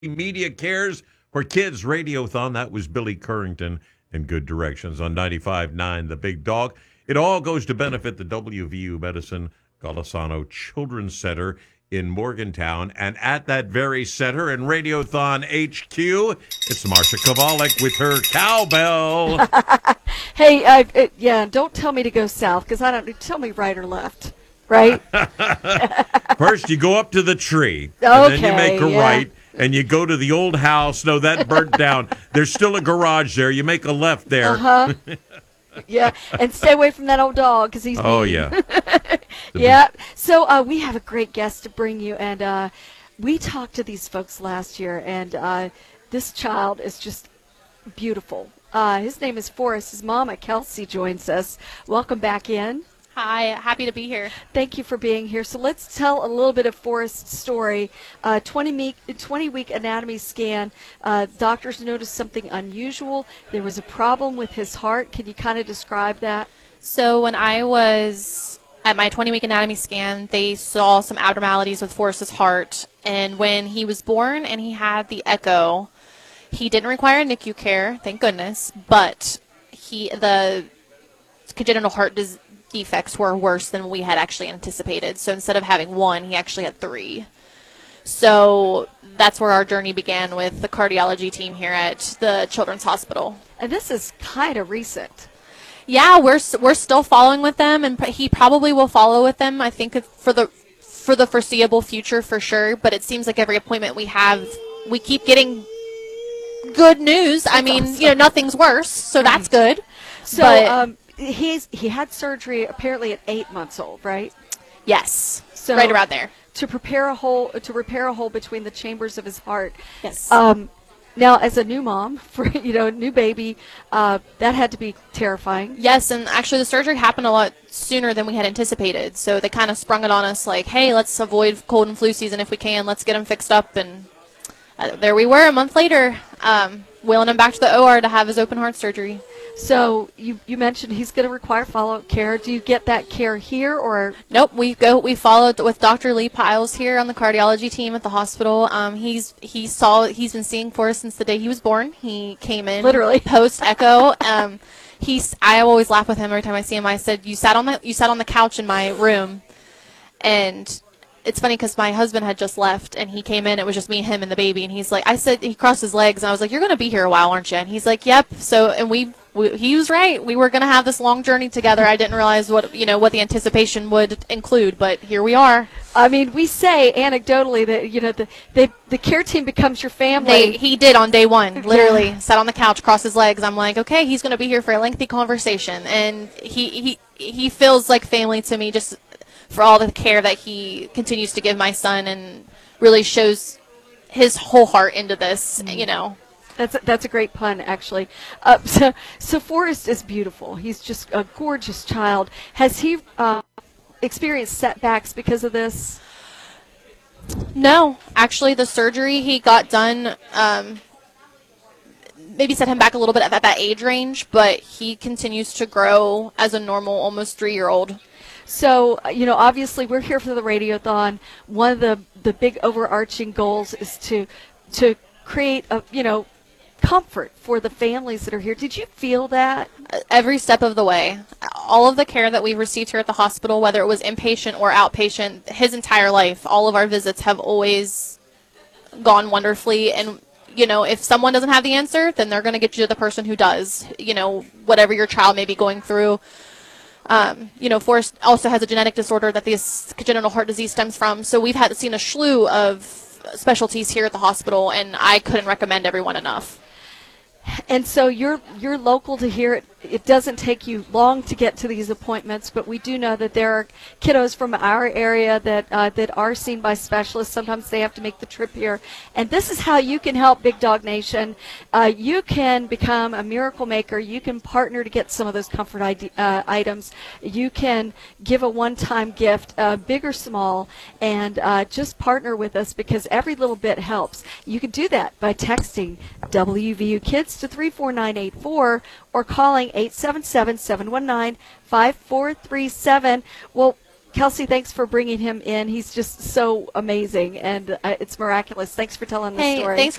Media Cares for Kids Radiothon. That was Billy Currington and Good Directions on 95.9 The Big Dog. It all goes to benefit the WVU Medicine Golisano Children's Center in Morgantown. And at that very center in Radiothon HQ, it's Marsha Kovalik with her cowbell. Hey, yeah, don't tell me to go south because I don't. Tell me right or left, right? First, you go up to the tree, and then you make a yeah. right, and you go to the old house. No, that burnt down. There's still a garage there. You make a left there. Uh-huh. Yeah, and stay away from that old dog because he's Oh, mean. yeah. Yeah. So we have a great guest to bring you, and we talked to these folks last year, and this child is just beautiful. His name is Forrest. His mama, Kelsey, joins us. Welcome back in. Hi, happy to be here. Thank you for being here. So let's tell a little bit of Forrest's story. 20-week anatomy scan. Doctors noticed something unusual. There was a problem with his heart. Can you kind of describe that? So when I was at my 20-week anatomy scan, they saw some abnormalities with Forrest's heart. And when he was born and he had the echo, he didn't require NICU care, thank goodness, but the congenital heart defects were worse than we had actually anticipated. So instead of having one, he actually had 3. So that's where our journey began with the cardiology team here at the Children's Hospital. And this is kind of recent. Yeah, we're still following with them, and he probably will follow with them, I think, for the foreseeable future for sure. But it seems like every appointment we have, we keep getting good news. I mean, awesome. Nothing's worse, so that's good. So But, he had surgery apparently at 8 months old, right? yes, So right around there. To repair a hole between the chambers of his heart. Yes. Now, as a new mom for new baby, that had to be terrifying. Yes, and actually the surgery happened a lot sooner than we had anticipated. So they kind of sprung it on us like, hey, let's avoid cold and flu season if we can. Let's get him fixed up. And there we were a month later, wheeling him back to the OR to have his open heart surgery. So you mentioned he's going to require follow-up care. Do you get that care here or? Nope, we followed with Dr. Lee Piles here on the cardiology team at the hospital. He's been seeing Forrest since the day he was born. He came in Literally post echo. I always laugh with him every time I see him. I said, you sat on the couch in my room, and it's funny because my husband had just left and he came in. It was just me, him, and the baby. And he's like, he crossed his legs and I was like, you're going to be here a while, aren't you? And he's like, yep. So, and he was right. We were going to have this long journey together. I didn't realize what the anticipation would include, but here we are. I mean, we say anecdotally that the care team becomes your family. He did on day one, literally sat on the couch, crossed his legs. I'm like, okay, he's going to be here for a lengthy conversation. And he feels like family to me, just for all the care that he continues to give my son and really shows his whole heart into this, That's a great pun, actually. So Forrest is beautiful. He's just a gorgeous child. Has he experienced setbacks because of this? No, actually, the surgery he got done maybe set him back a little bit at that age range, but he continues to grow as a normal, almost 3-year-old. So, obviously we're here for the Radiothon. One of the big overarching goals is to create comfort for the families that are here. Did you feel that? Every step of the way. All of the care that we've received here at the hospital, whether it was inpatient or outpatient, his entire life, all of our visits have always gone wonderfully. And, if someone doesn't have the answer, then they're going to get you to the person who does, whatever your child may be going through. Forrest also has a genetic disorder that this congenital heart disease stems from. So we've seen a slew of specialties here at the hospital, and I couldn't recommend everyone enough. And so you're local to here. It doesn't take you long to get to these appointments, but we do know that there are kiddos from our area that are seen by specialists. Sometimes they have to make the trip here. And this is how you can help Big Dog Nation. You can become a miracle maker. You can partner to get some of those comfort items. You can give a one-time gift, big or small, and just partner with us because every little bit helps. You can do that by texting WVU Kids to 34984 or calling 877-719-5437. Well, Kelsey, thanks for bringing him in. He's just so amazing, and it's miraculous. Thanks for telling the Hey, story. thanks